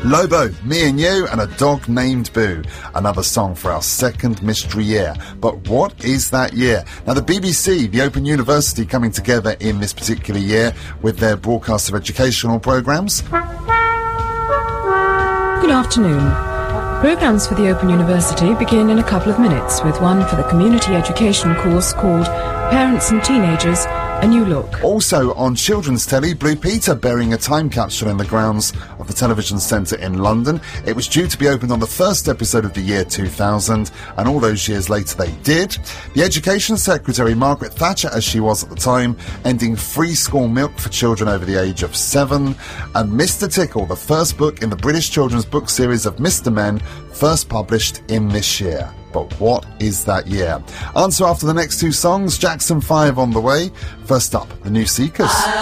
Lobo, Me and You, and A Dog Named Boo. Another song for our second mystery year. But what is that year? Now, the BBC, the Open University, coming together in this particular year with their broadcast of educational programmes. Good afternoon. Programmes for the Open University begin in a couple of minutes with one for the community education course called Parents and Teenagers, A New Look. Also on children's telly, Blue Peter burying a time capsule in the grounds of the Television Centre in London. It was due to be opened on the first episode of the year 2000, and all those years later they did. The Education Secretary, Margaret Thatcher as she was at the time, ending free school milk for children over the age of 7. And Mr Tickle, the first book in the British children's book series of Mr Men, first published in this year. But what is that year? Answer after the next two songs. Jackson 5 on the way. First up, the New Seekers.